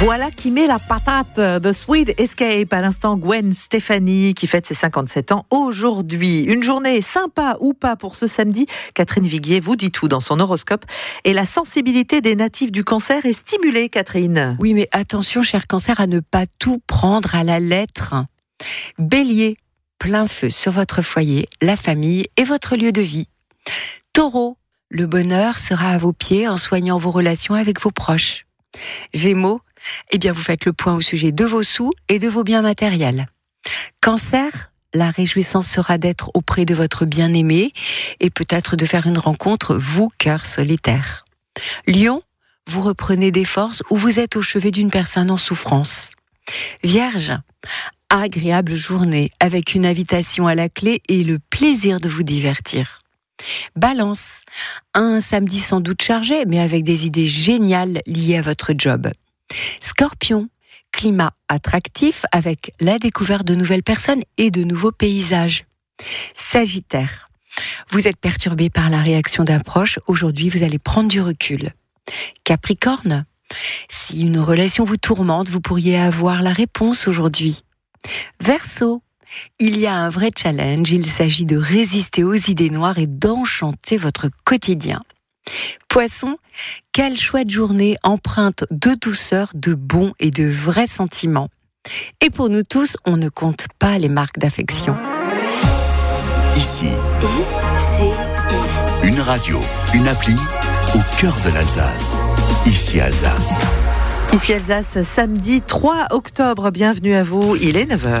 Voilà qui met la patate de Sweet Escape. À l'instant, Gwen Stefani qui fête ses 57 ans aujourd'hui. Une journée sympa ou pas pour ce samedi. Catherine Viguier vous dit tout dans son horoscope. Et la sensibilité des natifs du Cancer est stimulée, Catherine. Oui, mais attention, cher Cancer, à ne pas tout prendre à la lettre. Bélier, plein feu sur votre foyer, la famille et votre lieu de vie. Taureau, le bonheur sera à vos pieds en soignant vos relations avec vos proches. Gémeaux, vous faites le point au sujet de vos sous et de vos biens matériels. Cancer, la réjouissance sera d'être auprès de votre bien-aimé et peut-être de faire une rencontre, vous, cœur solitaire. Lion, vous reprenez des forces ou vous êtes au chevet d'une personne en souffrance. Vierge, agréable journée avec une invitation à la clé et le plaisir de vous divertir. Balance, un samedi sans doute chargé, mais avec des idées géniales liées à votre job. Scorpion, climat attractif avec la découverte de nouvelles personnes et de nouveaux paysages. Sagittaire, vous êtes perturbé par la réaction d'un proche, aujourd'hui vous allez prendre du recul. Capricorne, si une relation vous tourmente, vous pourriez avoir la réponse aujourd'hui. Verseau, il y a un vrai challenge, il s'agit de résister aux idées noires et d'enchanter votre quotidien. Poisson, quelle chouette journée empreinte de douceur, de bons et de vrais sentiments. Et pour nous tous, on ne compte pas les marques d'affection. Ici, une radio, une appli au cœur de l'Alsace. Ici Alsace. Ici Alsace, samedi 3 octobre. Bienvenue à vous, il est 9h.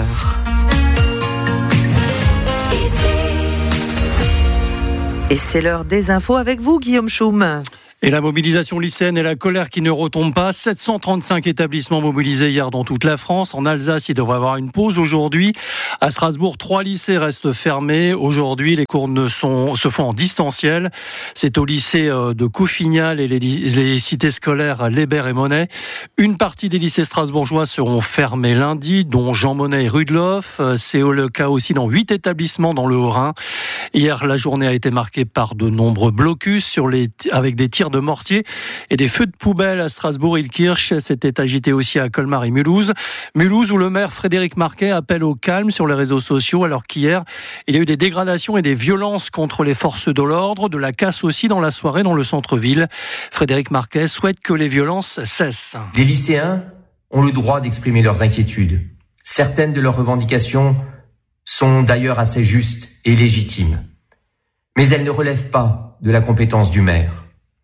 Et c'est l'heure des infos avec vous, Guillaume Choum. Et la mobilisation lycéenne et la colère qui ne retombe pas. 735 établissements mobilisés hier dans toute la France. En Alsace, il devrait y avoir une pause aujourd'hui. À Strasbourg, 3 lycées restent fermés. Aujourd'hui, les cours se font en distanciel. C'est au lycée de Couffignal et les cités scolaires Lébert et Monet. Une partie des lycées strasbourgeois seront fermés lundi, dont Jean Monnet et Rudloff. C'est le cas aussi dans 8 établissements dans le Haut-Rhin. Hier, la journée a été marquée par de nombreux blocus avec des tirs de mortier et des feux de poubelle à Strasbourg-Illkirch. C'était agité aussi à Colmar et Mulhouse. Mulhouse où le maire Frédéric Marquet appelle au calme sur les réseaux sociaux alors qu'hier, il y a eu des dégradations et des violences contre les forces de l'ordre, de la casse aussi dans la soirée dans le centre-ville. Frédéric Marquet souhaite que les violences cessent. Les lycéens ont le droit d'exprimer leurs inquiétudes. Certaines de leurs revendications sont d'ailleurs assez justes et légitimes. Mais elles ne relèvent pas de la compétence du maire.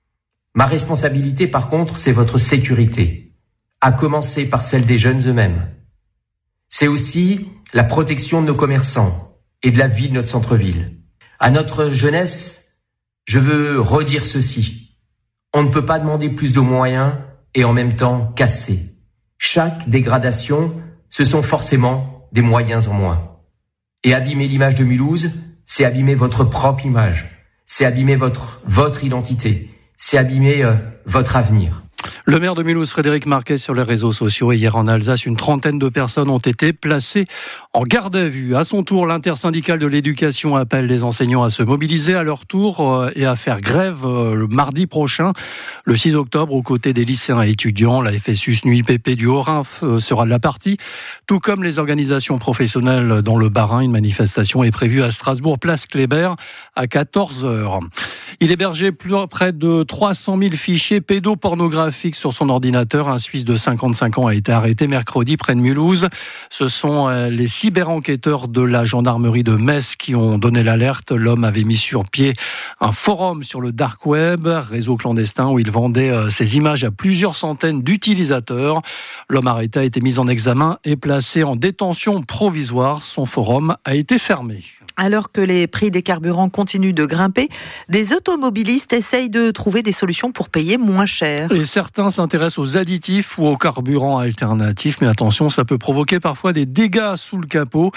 Ma responsabilité, par contre, c'est votre sécurité, à commencer par celle des jeunes eux-mêmes. C'est aussi la protection de nos commerçants et de la vie de notre centre-ville. À notre jeunesse, je veux redire ceci. On ne peut pas demander plus de moyens et en même temps casser. Chaque dégradation, ce sont forcément des moyens en moins. Et abîmer l'image de Mulhouse, c'est abîmer votre propre image. C'est abîmer votre identité. C'est abîmer votre avenir. Le maire de Mulhouse, Frédéric Marquet, sur les réseaux sociaux. Hier en Alsace, une trentaine de personnes ont été placées en garde à vue. À son tour, l'intersyndicale de l'éducation appelle les enseignants à se mobiliser à leur tour et à faire grève le mardi prochain, le 6 octobre, aux côtés des lycéens et étudiants. La FSUS NUIPP du Haut-Rhin sera de la partie, tout comme les organisations professionnelles dans le Bas-Rhin. Une manifestation est prévue à Strasbourg, place Kléber, à 14h. Il hébergeait près de 300 000 fichiers pédopornographiques sur son ordinateur. Un Suisse de 55 ans a été arrêté mercredi près de Mulhouse. Ce sont les cyber-enquêteurs de la gendarmerie de Metz qui ont donné l'alerte. L'homme avait mis sur pied un forum sur le dark web, réseau clandestin où il vendait ses images à plusieurs centaines d'utilisateurs. L'homme arrêté a été mis en examen et placé en détention provisoire. Son forum a été fermé. Alors que les prix des carburants continuent de grimper, des automobilistes essayent de trouver des solutions pour payer moins cher. Et certains s'intéressent aux additifs ou aux carburants alternatifs. Mais attention, ça peut provoquer parfois des dégâts sous le capot.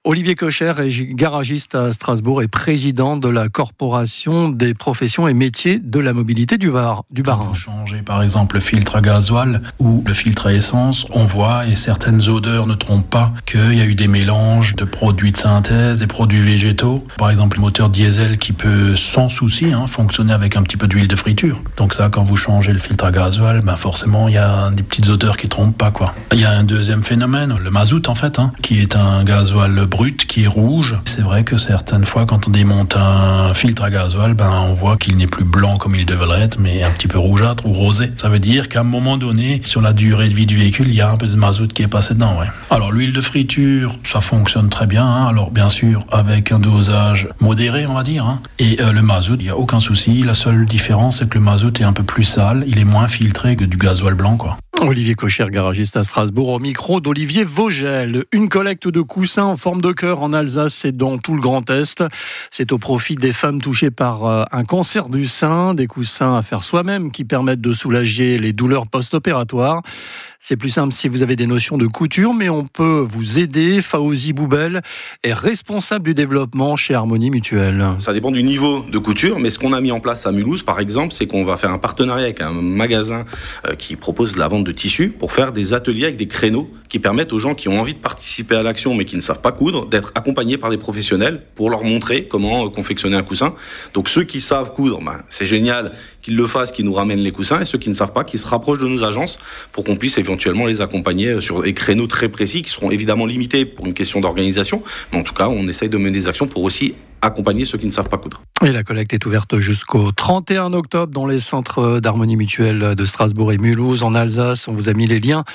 Olivier Kocher est garagiste à Strasbourg et président de la Corporation des professions et métiers de la mobilité du Bas-Rhin. Quand vous changez par exemple le filtre à gasoil ou le filtre à essence, on voit, et certaines odeurs ne trompent pas, qu'il y a eu des mélanges de produits de synthèse, des produits végétaux. Par exemple, le moteur diesel qui peut sans souci fonctionner avec un petit peu d'huile de friture. Donc ça, quand vous changez le filtre à gasoil, forcément il y a des petites odeurs qui trompent pas, quoi. Il y a un deuxième phénomène, le mazout en fait, qui est un gasoil brut qui est rouge. C'est vrai que certaines fois, quand on démonte un filtre à gasoil, on voit qu'il n'est plus blanc comme il devrait être, mais un petit peu rougeâtre ou rosé. Ça veut dire qu'à un moment donné, sur la durée de vie du véhicule, il y a un peu de mazout qui est passé dedans. Ouais. Alors l'huile de friture, ça fonctionne très bien. Alors bien sûr, avec un dosage modéré, on va dire. Et le mazout, il n'y a aucun souci. La seule différence, c'est que le mazout est un peu plus sale. Il est moins filtré que du gasoil blanc, quoi. Olivier Kocher, garagiste à Strasbourg, au micro d'Olivier Vogel. Une collecte de coussins en forme de cœur en Alsace et dans tout le Grand Est. C'est au profit des femmes touchées par un cancer du sein. Des coussins à faire soi-même qui permettent de soulager les douleurs post-opératoires. C'est plus simple si vous avez des notions de couture, mais on peut vous aider. Faouzi Boubel est responsable du développement chez Harmonie Mutuelle. Ça dépend du niveau de couture, mais ce qu'on a mis en place à Mulhouse, par exemple, c'est qu'on va faire un partenariat avec un magasin qui propose la vente de tissus pour faire des ateliers avec des créneaux qui permettent aux gens qui ont envie de participer à l'action mais qui ne savent pas coudre, d'être accompagnés par des professionnels pour leur montrer comment confectionner un coussin. Donc ceux qui savent coudre, c'est génial qu'ils le fassent, qu'ils nous ramènent les coussins, et ceux qui ne savent pas, qu'ils se rapprochent de nos agences pour qu'on puisse éventuellement les accompagner sur des créneaux très précis qui seront évidemment limités pour une question d'organisation, mais en tout cas on essaye de mener des actions pour aussi accompagner ceux qui ne savent pas coudre. Et la collecte est ouverte jusqu'au 31 octobre dans les centres d'Harmonie Mutuelle de Strasbourg et Mulhouse en Alsace. On vous a mis les liens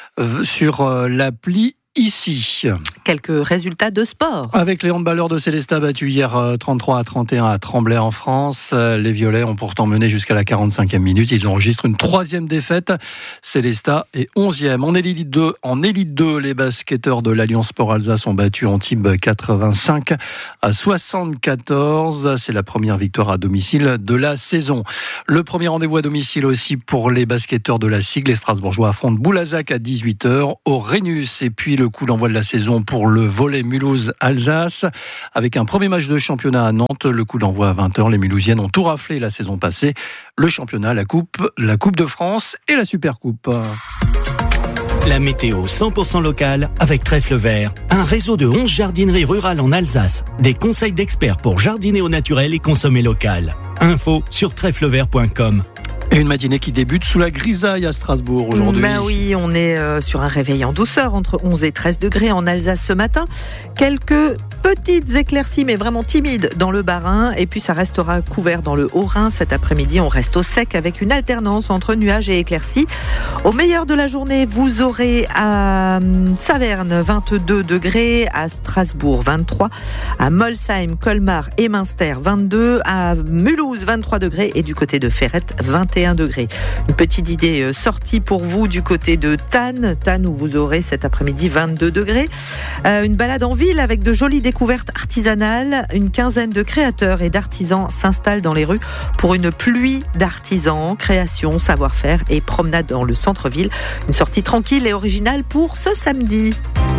sur l'appli ici. Quelques résultats de sport. Avec les handballeurs de Célestat battus hier 33-31 à Tremblay en France. Les Violets ont pourtant mené jusqu'à la 45e minute. Ils enregistrent une 3e défaite. Célestat est 11e. En Élite 2, les basketteurs de l'Alliance Sport Alsace ont battu Antibes 85-74. C'est la première victoire à domicile de la saison. Le premier rendez-vous à domicile aussi pour les basketteurs de la SIG. Les Strasbourgeois affrontent Boulazac à 18h au Rhénus. Et puis le coup d'envoi de la saison pour le volley Mulhouse-Alsace. Avec un premier match de championnat à Nantes, le coup d'envoi à 20h. Les Mulhousiennes ont tout raflé la saison passée. Le championnat, la coupe de France et la Supercoupe. La météo 100% locale avec Trèfle Vert, un réseau de 11 jardineries rurales en Alsace. Des conseils d'experts pour jardiner au naturel et consommer local. Info sur trèflevert.com. Et une matinée qui débute sous la grisaille à Strasbourg aujourd'hui. Oui, on est sur un réveil en douceur, entre 11 et 13 degrés en Alsace ce matin. Quelques petites éclaircies, mais vraiment timides dans le Bas-Rhin. Et puis ça restera couvert dans le Haut-Rhin. Cet après-midi, on reste au sec avec une alternance entre nuages et éclaircies. Au meilleur de la journée, vous aurez à Saverne 22 degrés, à Strasbourg 23, à Molsheim, Colmar et Münster 22, à Mulhouse 23 degrés et du côté de Ferrette 21 degrés. Une petite idée sortie pour vous du côté de Thann où vous aurez cet après-midi 22 degrés. Une balade en ville avec de jolies découvertes artisanales. Une quinzaine de créateurs et d'artisans s'installent dans les rues pour une pluie d'artisans, création, savoir-faire et promenade dans le centre-ville. Une sortie tranquille et originale pour ce samedi.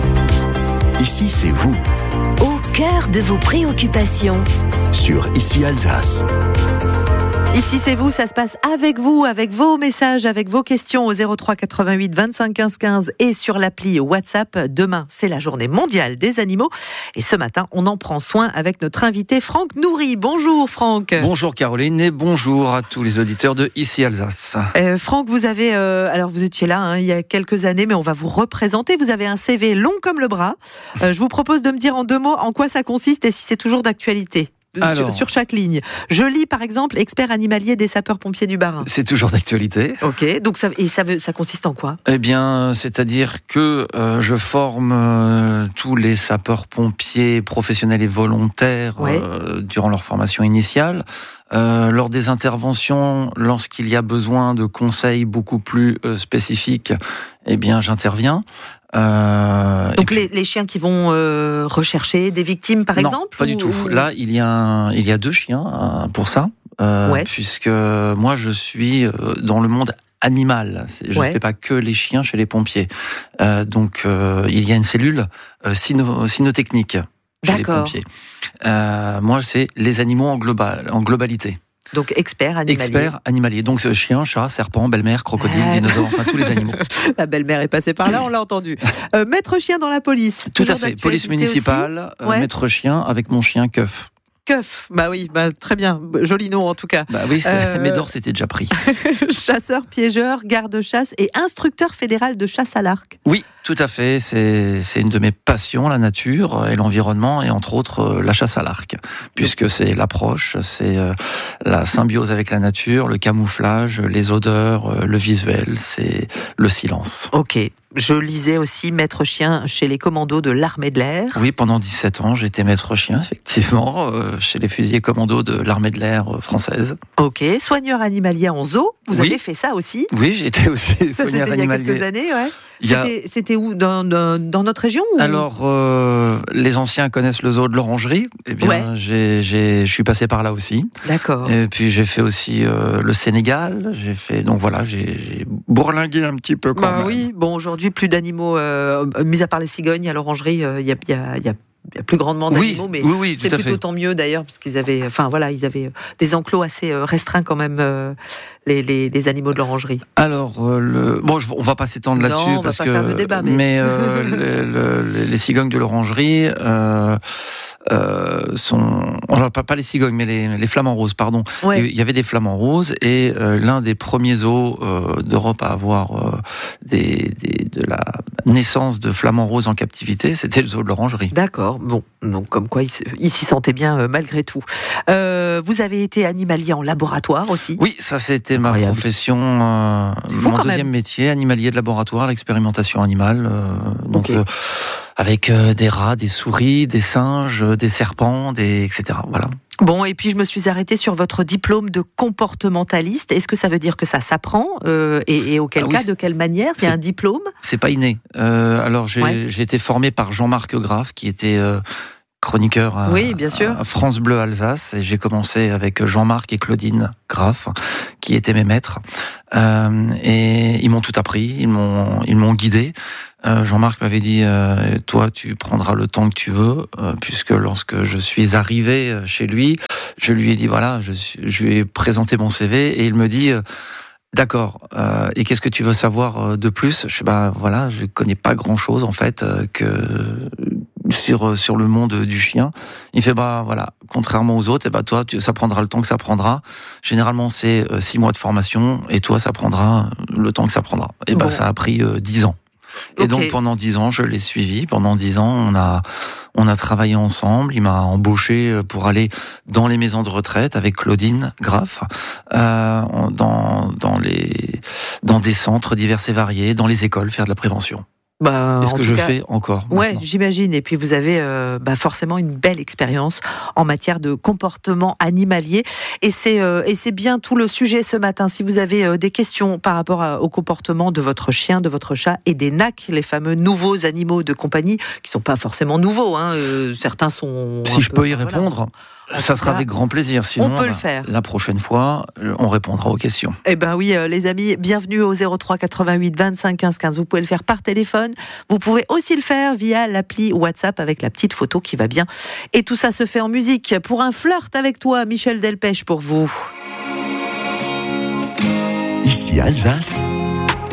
Ici, c'est vous. Au cœur de vos préoccupations. Sur Ici Alsace. Ici c'est vous, ça se passe avec vous, avec vos messages, avec vos questions au 03 88 25 15 15 et sur l'appli WhatsApp. Demain, c'est la journée mondiale des animaux et ce matin, on en prend soin avec notre invité Franck Nourry. Bonjour Franck. Bonjour Caroline et bonjour à tous les auditeurs de Ici Alsace. Franck, vous avez, alors vous étiez là il y a quelques années, mais on va vous représenter. Vous avez un CV long comme le bras. Je vous propose de me dire en 2 mots en quoi ça consiste et si c'est toujours d'actualité. Sur chaque ligne. Je lis par exemple expert animalier des sapeurs-pompiers du Bas-Rhin. C'est toujours d'actualité. Ok, donc ça consiste en quoi ? Eh bien, c'est-à-dire que je forme tous les sapeurs-pompiers professionnels et volontaires durant leur formation initiale. Lors des interventions, lorsqu'il y a besoin de conseils beaucoup plus spécifiques, eh bien, j'interviens. Donc les chiens qui vont rechercher des victimes, par exemple ? Non, pas du tout. Là, il y a 2 chiens pour ça, puisque moi, je suis dans le monde animal. Je ne fais pas que les chiens chez les pompiers. Donc, il y a une cellule cynotechnique chez les pompiers. Moi, c'est les animaux en globalité. Donc expert animalier. Expert animalier. Donc chien, chat, serpent, belle-mère, crocodile, dinosaure, enfin tous les animaux. La belle-mère est passée par là, on l'a entendu. Maître chien dans la police. Tout à fait. Police municipale, maître chien avec mon chien Keuf. Keuf, bah oui, très bien, joli nom en tout cas. Bah oui, Médor c'était déjà pris. Chasseur, piégeur, garde-chasse et instructeur fédéral de chasse à l'arc. Oui, tout à fait, c'est une de mes passions, la nature et l'environnement et entre autres la chasse à l'arc, puisque c'est l'approche, c'est la symbiose avec la nature, le camouflage, les odeurs, le visuel, c'est le silence. Ok. Je lisais aussi maître chien chez les commandos de l'armée de l'air. Oui, pendant 17 ans, j'ai été maître chien, effectivement, chez les fusiliers commandos de l'armée de l'air française. Ok, soigneur animalier en zoo, vous avez fait ça aussi? Oui, j'ai été aussi soigneur animalier. Il y a quelques années, C'était où dans notre région ou... Alors, les anciens connaissent le zoo de l'Orangerie. Eh bien, je suis passé par là aussi. D'accord. Et puis j'ai fait aussi le Sénégal. J'ai bourlingué un petit peu quand même. Oui, bon, aujourd'hui plus d'animaux, mis à part les cigognes à l'Orangerie, il y a plus grandement d'animaux, mais c'est plutôt tant mieux d'ailleurs, parce qu'ils avaient, ils avaient des enclos assez restreints quand même, les animaux de l'Orangerie. Alors, on va pas s'étendre là-dessus, on va pas faire de débat, mais les cigognes de l'Orangerie alors pas les cigognes, mais les flamants roses, pardon. Ouais. Il y avait des flamants roses et l'un des premiers zoos d'Europe à avoir de la naissance de flamants roses en captivité, c'était le zoo de l'Orangerie. D'accord. Bon, donc comme quoi il s'y sentait bien malgré tout. Vous avez été animalier en laboratoire aussi? Oui, ça c'était ma profession, mon deuxième métier, animalier de laboratoire, l'expérimentation animale. Avec des rats, des souris, des singes, des serpents, etc. Voilà. Bon, et puis je me suis arrêtée sur votre diplôme de comportementaliste. Est-ce que ça veut dire que ça s'apprend et auquel cas, de quelle manière? C'est un diplôme? C'est pas inné. Alors j'ai été formé par Jean-Marc Graff, qui était chroniqueur à France Bleu Alsace, et j'ai commencé avec Jean-Marc et Claudine Graff, qui étaient mes maîtres. Et ils m'ont tout appris, ils m'ont guidé. Jean-Marc m'avait dit toi tu prendras le temps que tu veux, puisque lorsque je suis arrivé chez lui, je lui ai dit je lui ai présenté mon CV et il me dit d'accord, et qu'est-ce que tu veux savoir de plus? Je connais pas grand-chose en fait sur le monde du chien. Il fait contrairement aux autres, toi ça prendra le temps que ça prendra. Généralement c'est 6 mois de formation et toi ça prendra le temps que ça prendra. Et ça a pris 10 ans. Et donc pendant 10 ans, je l'ai suivi. Pendant 10 ans, on a travaillé ensemble. Il m'a embauché pour aller dans les maisons de retraite avec Claudine Graff, dans des centres divers et variés, dans les écoles, faire de la prévention. Est-ce que je fais encore maintenant? Ouais, j'imagine. Et puis vous avez forcément une belle expérience en matière de comportement animalier. Et c'est bien tout le sujet ce matin. Si vous avez des questions par rapport au comportement de votre chien, de votre chat et des NAC, les fameux nouveaux animaux de compagnie, qui sont pas forcément nouveaux, certains sont... Si je peux y répondre... Ça sera avec grand plaisir. Sinon, on peut le faire. La prochaine fois, on répondra aux questions. Eh ben oui, les amis, bienvenue au 03 88 25 15 15. Vous pouvez le faire par téléphone. Vous pouvez aussi le faire via l'appli WhatsApp avec la petite photo qui va bien. Et tout ça se fait en musique. Pour un flirt avec toi, Michel Delpech pour vous. Ici Alsace,